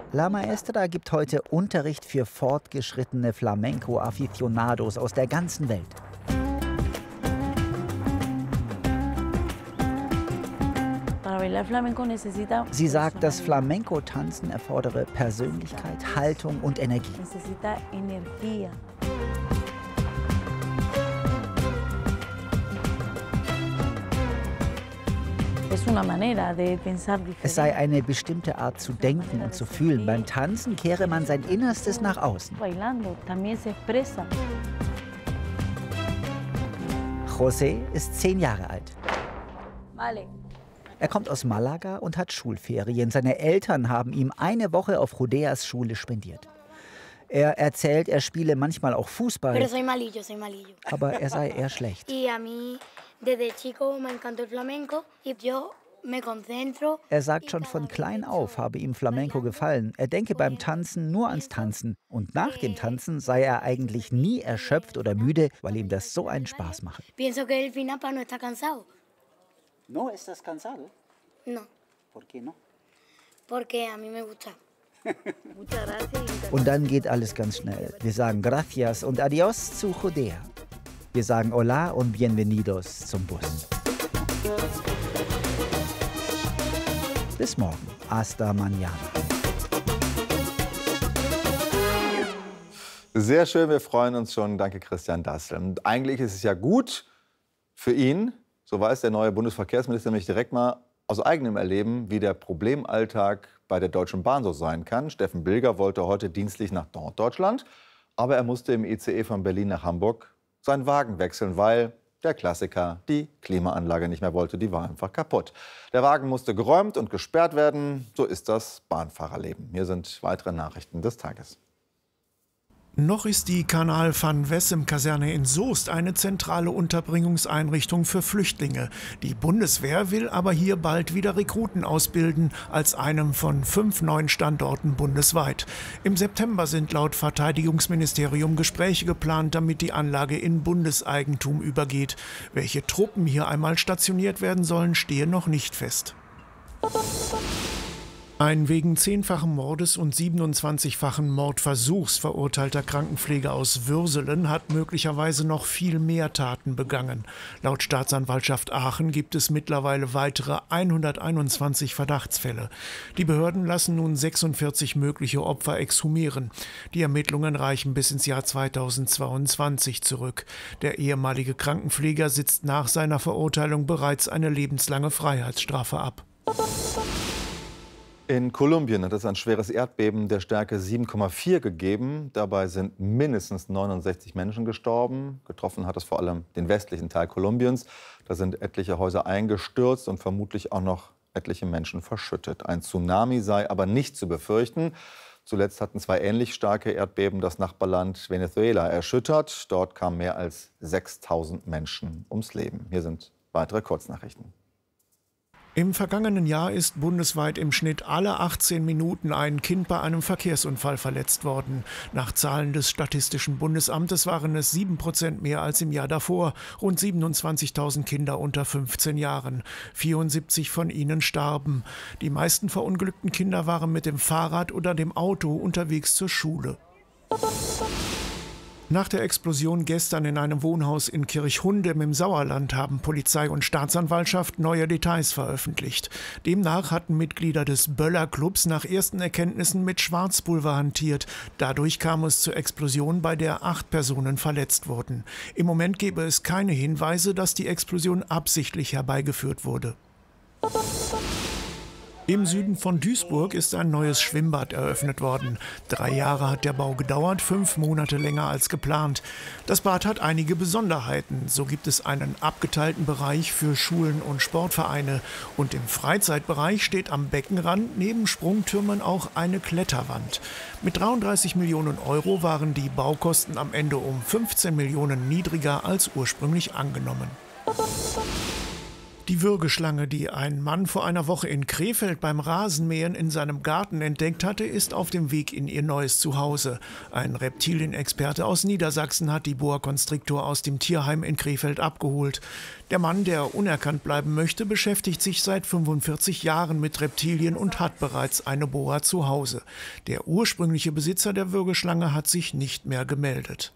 La Maestra gibt heute Unterricht für fortgeschrittene Flamenco-Aficionados aus der ganzen Welt. Sie sagt, das Flamenco-Tanzen erfordere Persönlichkeit, Haltung und Energie. Es sei eine bestimmte Art zu denken und zu fühlen. Beim Tanzen kehre man sein Innerstes nach außen. José ist 10 Jahre alt. Er kommt aus Malaga und hat Schulferien. Seine Eltern haben ihm eine Woche auf Rodeas Schule spendiert. Er erzählt, er spiele manchmal auch Fußball, aber er sei eher schlecht. Er sagt, schon von klein auf habe ihm Flamenco gefallen. Er denke beim Tanzen nur ans Tanzen. Und nach dem Tanzen sei er eigentlich nie erschöpft oder müde, weil ihm das so einen Spaß mache. ¿No estás cansado? No. ¿Por qué no? Porque a mí me gusta. Und dann geht alles ganz schnell. Wir sagen Gracias und Adios zu Jodea. Wir sagen Hola und Bienvenidos zum Bus. Bis morgen. Hasta mañana. Sehr schön, wir freuen uns schon. Danke, Christian Dassel. Und eigentlich ist es ja gut für ihn, so weiß der neue Bundesverkehrsminister nämlich direkt mal aus eigenem Erleben, wie der Problemalltag bei der Deutschen Bahn so sein kann. Steffen Bilger wollte heute dienstlich nach Norddeutschland, aber er musste im ICE von Berlin nach Hamburg seinen Wagen wechseln, weil der Klassiker, die Klimaanlage nicht mehr wollte, die war einfach kaputt. Der Wagen musste geräumt und gesperrt werden. So ist das Bahnfahrerleben. Hier sind weitere Nachrichten des Tages. Noch ist die Kanal van Wessem-Kaserne in Soest eine zentrale Unterbringungseinrichtung für Flüchtlinge. Die Bundeswehr will aber hier bald wieder Rekruten ausbilden, als einem von 5 neuen Standorten bundesweit. Im September sind laut Verteidigungsministerium Gespräche geplant, damit die Anlage in Bundeseigentum übergeht. Welche Truppen hier einmal stationiert werden sollen, stehe noch nicht fest. Ein wegen 10-fachen Mordes und 27-fachen Mordversuchs verurteilter Krankenpfleger aus Würselen hat möglicherweise noch viel mehr Taten begangen. Laut Staatsanwaltschaft Aachen gibt es mittlerweile weitere 121 Verdachtsfälle. Die Behörden lassen nun 46 mögliche Opfer exhumieren. Die Ermittlungen reichen bis ins Jahr 2022 zurück. Der ehemalige Krankenpfleger sitzt nach seiner Verurteilung bereits eine lebenslange Freiheitsstrafe ab. In Kolumbien hat es ein schweres Erdbeben der Stärke 7,4 gegeben. Dabei sind mindestens 69 Menschen gestorben. Getroffen hat es vor allem den westlichen Teil Kolumbiens. Da sind etliche Häuser eingestürzt und vermutlich auch noch etliche Menschen verschüttet. Ein Tsunami sei aber nicht zu befürchten. Zuletzt hatten 2 ähnlich starke Erdbeben das Nachbarland Venezuela erschüttert. Dort kamen mehr als 6.000 Menschen ums Leben. Hier sind weitere Kurznachrichten. Im vergangenen Jahr ist bundesweit im Schnitt alle 18 Minuten ein Kind bei einem Verkehrsunfall verletzt worden. Nach Zahlen des Statistischen Bundesamtes waren es 7% mehr als im Jahr davor. Rund 27.000 Kinder unter 15 Jahren. 74 von ihnen starben. Die meisten verunglückten Kinder waren mit dem Fahrrad oder dem Auto unterwegs zur Schule. Nach der Explosion gestern in einem Wohnhaus in Kirchhundem im Sauerland haben Polizei und Staatsanwaltschaft neue Details veröffentlicht. Demnach hatten Mitglieder des Böller-Clubs nach ersten Erkenntnissen mit Schwarzpulver hantiert. Dadurch kam es zur Explosion, bei der 8 Personen verletzt wurden. Im Moment gebe es keine Hinweise, dass die Explosion absichtlich herbeigeführt wurde. Im Süden von Duisburg ist ein neues Schwimmbad eröffnet worden. 3 Jahre hat der Bau gedauert, 5 Monate länger als geplant. Das Bad hat einige Besonderheiten. So gibt es einen abgeteilten Bereich für Schulen und Sportvereine. Und im Freizeitbereich steht am Beckenrand neben Sprungtürmen auch eine Kletterwand. Mit 33 Millionen Euro waren die Baukosten am Ende um 15 Millionen niedriger als ursprünglich angenommen. Die Würgeschlange, die ein Mann vor einer Woche in Krefeld beim Rasenmähen in seinem Garten entdeckt hatte, ist auf dem Weg in ihr neues Zuhause. Ein Reptilienexperte aus Niedersachsen hat die Boa Constrictor aus dem Tierheim in Krefeld abgeholt. Der Mann, der unerkannt bleiben möchte, beschäftigt sich seit 45 Jahren mit Reptilien und hat bereits eine Boa zu Hause. Der ursprüngliche Besitzer der Würgeschlange hat sich nicht mehr gemeldet.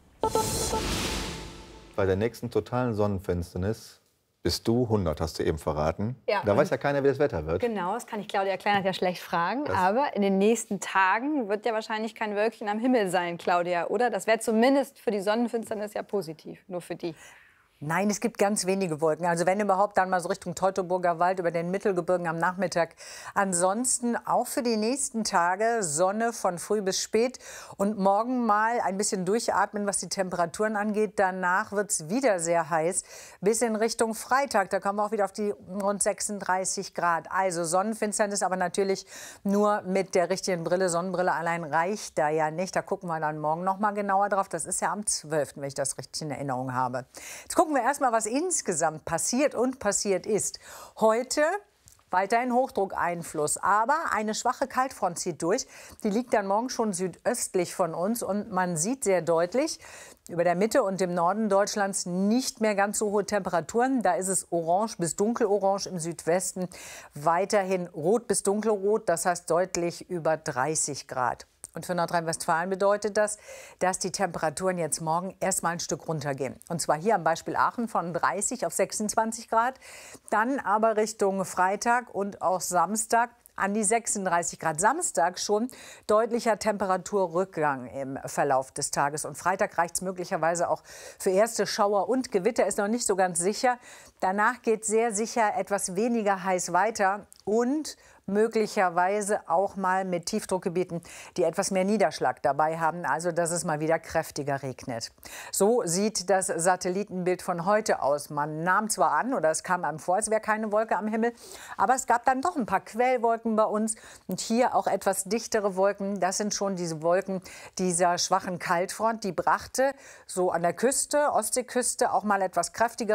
Bei der nächsten totalen Sonnenfinsternis bist du 100, hast du eben verraten. Ja. Da weiß ja keiner, wie das Wetter wird. Genau, das kann ich Claudia Kleinert ja schlecht fragen. Aber in den nächsten Tagen wird ja wahrscheinlich kein Wölkchen am Himmel sein, Claudia, oder? Das wäre zumindest für die Sonnenfinsternis ja positiv, nur für die. Nein, es gibt ganz wenige Wolken. Also wenn überhaupt, dann mal so Richtung Teutoburger Wald über den Mittelgebirgen am Nachmittag. Ansonsten auch für die nächsten Tage Sonne von früh bis spät. Und morgen mal ein bisschen durchatmen, was die Temperaturen angeht. Danach wird es wieder sehr heiß bis in Richtung Freitag. Da kommen wir auch wieder auf die rund 36 Grad. Also Sonnenfinsternis, aber natürlich nur mit der richtigen Brille. Sonnenbrille allein reicht da ja nicht. Da gucken wir dann morgen noch mal genauer drauf. Das ist ja am 12., wenn ich das richtig in Erinnerung habe. Jetzt gucken wir erstmal, was insgesamt passiert und passiert ist. Heute weiterhin Hochdruckeinfluss, aber eine schwache Kaltfront zieht durch. Die liegt dann morgen schon südöstlich von uns und man sieht sehr deutlich, über der Mitte und dem Norden Deutschlands nicht mehr ganz so hohe Temperaturen. Da ist es orange bis dunkelorange, im Südwesten weiterhin rot bis dunkelrot, das heißt deutlich über 30 Grad. Und für Nordrhein-Westfalen bedeutet das, dass die Temperaturen jetzt morgen erst mal ein Stück runtergehen. Und zwar hier am Beispiel Aachen von 30 auf 26 Grad. Dann aber Richtung Freitag und auch Samstag an die 36 Grad. Samstag schon deutlicher Temperaturrückgang im Verlauf des Tages. Und Freitag reicht es möglicherweise auch für erste Schauer und Gewitter. Ist noch nicht so ganz sicher. Danach geht sehr sicher etwas weniger heiß weiter und möglicherweise auch mal mit Tiefdruckgebieten, die etwas mehr Niederschlag dabei haben, also dass es mal wieder kräftiger regnet. So sieht das Satellitenbild von heute aus. Man nahm zwar an, oder es kam einem vor, als wäre keine Wolke am Himmel, aber es gab dann doch ein paar Quellwolken bei uns und hier auch etwas dichtere Wolken. Das sind schon diese Wolken dieser schwachen Kaltfront, die brachte so an der Küste, Ostseeküste, auch mal etwas kräftiger